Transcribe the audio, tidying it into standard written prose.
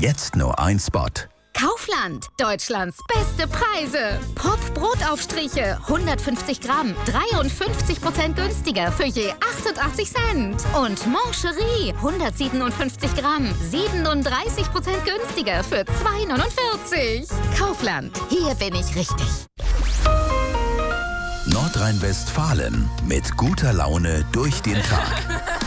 Jetzt nur ein Spot. Kaufland, Deutschlands beste Preise. Pop-Brotaufstriche, 150 Gramm, 53% günstiger für je 88 Cent. Und Mancherie, 157 Gramm, 37% günstiger für 2,49. Kaufland, hier bin ich richtig. Nordrhein-Westfalen mit guter Laune durch den Tag.